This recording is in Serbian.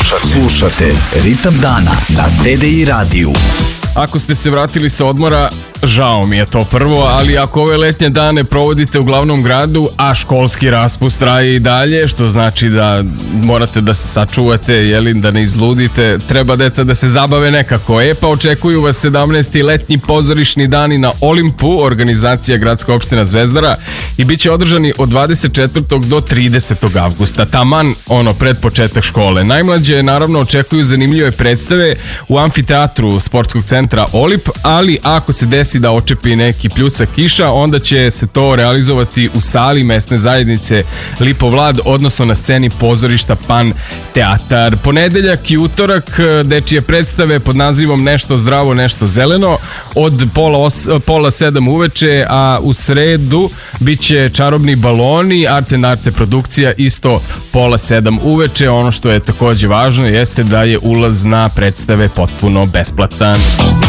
Slušate Ritam dana na TDI radiju. Ako ste se vratili sa odmora, žao mi je to prvo, ali ako ove letnje dane provodite u glavnom gradu, a školski raspust traje i dalje, što znači da morate da se sačuvate, da ne izludite, treba deca da se zabave nekako. Pa očekuju vas 17. letnji pozorišni dani na Olimpu, organizacija Gradska opština Zvezdara, i bit će održani od 24. do 30. avgusta, taman pred početak škole. Najmlađe naravno očekuju zanimljive predstave u amfiteatru sportskog centra Olimp, ali ako se desi da očepi neki pljusak kiša, onda će se to realizovati u sali mesne zajednice Lipovlad, odnosno na sceni pozorišta Pan teatar. Ponedeljak i utorak dečije predstave pod nazivom Nešto zdravo, nešto zeleno od pola 7 uveče, a u sredu bit će Čarobni baloni, Arte Narte produkcija, isto pola 7 uveče. Ono što je takođe važno jeste da je ulaz na predstave potpuno besplatan.